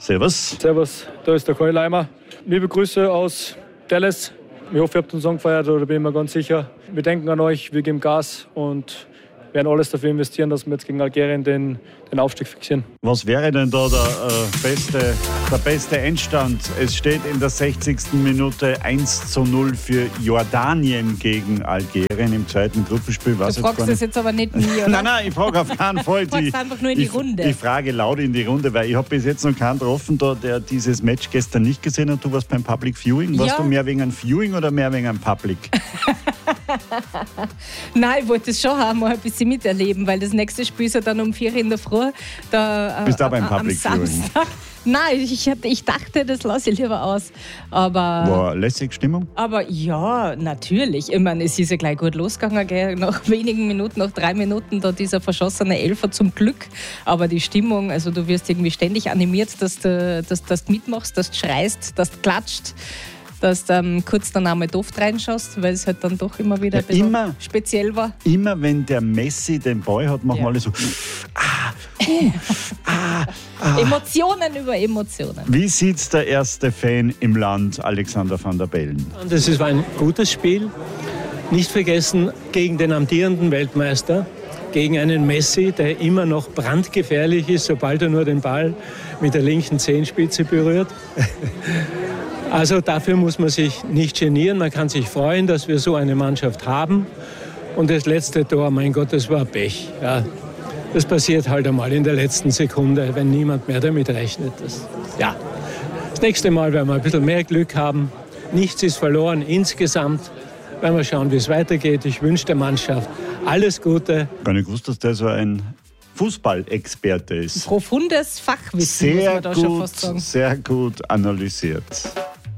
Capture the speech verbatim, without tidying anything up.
Servus. Servus, da ist der Kai Leimer. Liebe Grüße aus Dallas. Ich hoffe, ihr habt den Song gefeiert, oder bin ich mir ganz sicher. Wir denken an euch, wir geben Gas und werden alles dafür investieren, dass wir jetzt gegen Algerien den, den Aufstieg fixieren. Was wäre denn da der, äh, beste, der beste Endstand? Es steht in der sechzigsten Minute eins zu null für Jordanien gegen Algerien im zweiten Gruppenspiel. Was du fragst jetzt das jetzt aber nicht mir, oder? Nein, nein, ich frage auf keinen Fall. Du fragst einfach nur in die ich, Runde. Ich frage laut in die Runde, weil ich habe bis jetzt noch keinen getroffen, da, der dieses Match gestern nicht gesehen hat. Du warst beim Public Viewing. Warst ja. du mehr wegen einem Viewing oder mehr wegen einem Public? Nein, ich wollte es schon haben, mal ein bisschen miterleben, weil das nächste Spiel ist ja dann um vier in der Früh. Da, Bist du äh, auch beim am Public Viewing? Samstag. Nein, ich, ich dachte, das lasse ich lieber aus. Aber, war lässig Stimmung? Aber ja, natürlich. Ich meine, es ist ja gleich gut losgegangen, gell? Nach wenigen Minuten, nach drei Minuten, da dieser verschossene Elfer zum Glück. Aber die Stimmung, also du wirst irgendwie ständig animiert, dass du, dass, dass du mitmachst, dass du schreist, dass du klatscht. Dass du ähm, kurz dann einmal doof reinschaust, weil es halt dann doch immer wieder ein bisschen immer, speziell war. Immer wenn der Messi den Ball hat, machen ja. wir alle so ah, uh, ah, ah. Emotionen über Emotionen. Wie sieht der erste Fan im Land, Alexander van der Bellen? Das war ein gutes Spiel. Nicht vergessen, gegen den amtierenden Weltmeister, gegen einen Messi, der immer noch brandgefährlich ist, sobald er nur den Ball mit der linken Zehenspitze berührt. Also dafür muss man sich nicht genieren. Man kann sich freuen, dass wir so eine Mannschaft haben. Und das letzte Tor, mein Gott, das war Pech. Ja, das passiert halt einmal in der letzten Sekunde, wenn niemand mehr damit rechnet. Das, ja. Das nächste Mal werden wir ein bisschen mehr Glück haben. Nichts ist verloren insgesamt. Werden wir schauen, wie es weitergeht. Ich wünsche der Mannschaft alles Gute. Gar nicht gewusst, dass der so ein Fußballexperte ist. Profundes Fachwissen, sehr muss man da gut, schon fast sagen. Sehr gut analysiert.